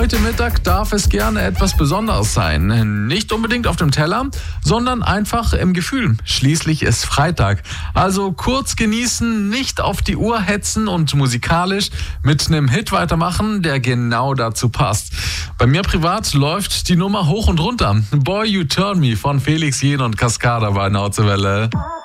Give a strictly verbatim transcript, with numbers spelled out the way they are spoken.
heute Mittag darf es gerne etwas Besonderes sein. Nicht unbedingt auf dem Teller, sondern einfach im Gefühl. Schließlich ist Freitag. Also kurz genießen, nicht auf die Uhr hetzen und musikalisch mit einem Hit weitermachen, der genau dazu passt. Bei mir privat läuft die Nummer hoch und runter. Boy You Turn Me von Felix Jähn und Cascada bei Nauzewelle.